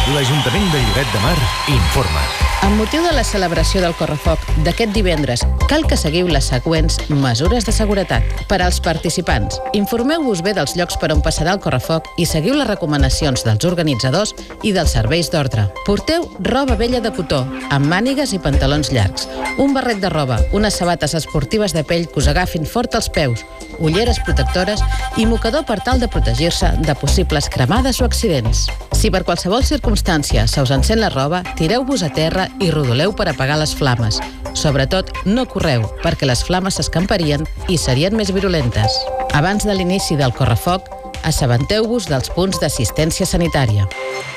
L'Ajuntament de Lloret de Mar informa. Amb motiu de la celebració del Correfoc d'aquest divendres, cal que seguiu les següents mesures de seguretat. Per als participants, informeu-vos bé dels llocs per on passarà el Correfoc i seguiu les recomanacions dels organitzadors i dels serveis d'ordre. Porteu roba vella de cotó, amb mànigues i pantalons llargs, un barret de roba, unes sabates esportives de pell que us agafin fort als peus, ulleres protectores i mocador per tal de protegir-se de possibles cremades o accidents. Si per qualsevol circumstància se us encén la roba, tireu-vos a terra i rodoleu per apagar les flames. Sobretot, no correu, perquè les flames s'escamparien i serien més virulentes. Abans de l'inici del Correfoc, assabenteu-vos dels punts d'assistència sanitària.